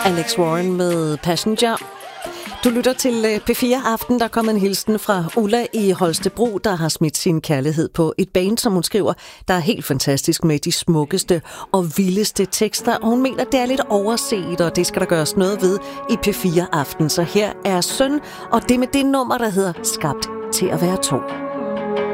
Alex Warren med Passenger. Du lytter til P4 Aften. Der kom en hilsen fra Ulla i Holstebro, der har smidt sin kærlighed på et band, som hun skriver, der er helt fantastisk med de smukkeste og vildeste tekster. Og hun mener, det er lidt overset, og det skal der gøres noget ved i P4 Aften. Så her er Søn, og det med det nummer, der hedder Skabt til at være to.